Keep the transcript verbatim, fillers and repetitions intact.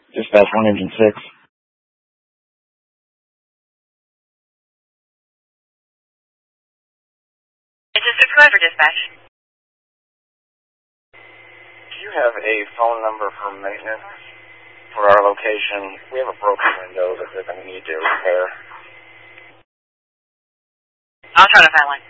Dispatch one engine six. Engine six, go ahead for dispatch. Do you have a phone number for maintenance for our location? We have a broken window that they're going to need to repair. I'll try to find one.